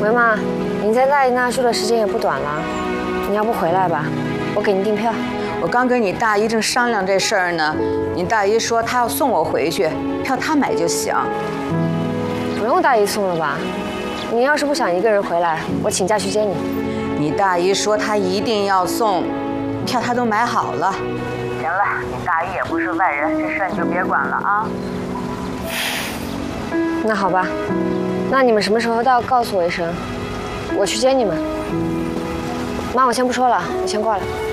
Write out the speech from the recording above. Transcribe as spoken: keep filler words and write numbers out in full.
喂妈，您在大姨那住的时间也不短了，你要不回来吧，我给您订票。 我刚跟你大姨正商量这事儿呢，你大姨说她要送我回去，票她买就行。 不用大姨送了吧？您要是不想一个人回来，我请假去接你。 你大姨说她一定要送，票她都买好了。行了，你大姨也不是外人，这事儿你就别管了啊。 那好吧，那你们什么时候到告诉我一声，我去接你们。妈，我先不说了，我先挂了。